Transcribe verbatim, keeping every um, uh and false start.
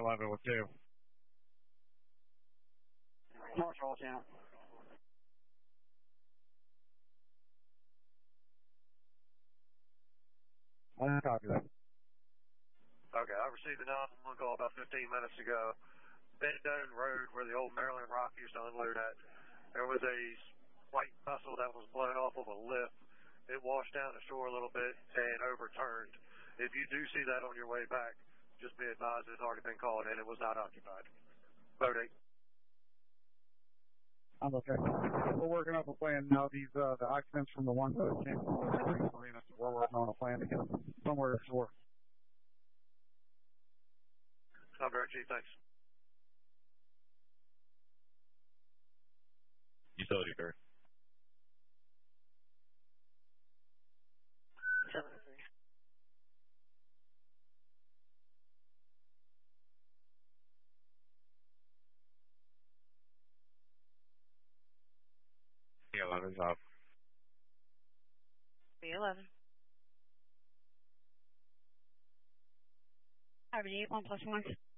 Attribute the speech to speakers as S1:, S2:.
S1: eleven with two.
S2: Marshall channel.
S1: I copy that.
S3: Okay, I received a nine one one call about fifteen minutes ago. Bend Down Road, where the old Maryland Rock used to unload at, there was a white vessel that was blown off of a lift. It washed down the shore a little bit and overturned. If you do see that on your way back, just be advised it's already been called in. It was not occupied. Boat eight.
S1: I'm okay. We're working up a plan now. These uh, the occupants from the one boat can't we're working on a plan to get them somewhere ashore.
S3: I'm very chief, thanks.
S4: Utility first.
S2: seven three.
S1: eleven's up.
S5: three eleven. Harvey eight one plus one.